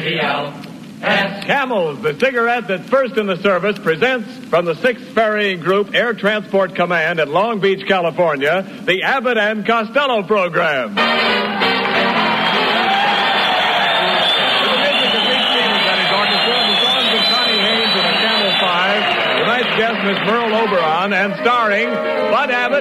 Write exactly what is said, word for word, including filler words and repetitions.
C L S. Camels, the cigarette that's first in the service, presents from the sixth Ferrying Group Air Transport Command at Long Beach, California, the Abbott and Costello program. The music of Pete Stevens and his orchestra, the songs of Connie Haynes and the Camel Five, tonight's guest, Miss Merle Oberon, and starring Bud Abbott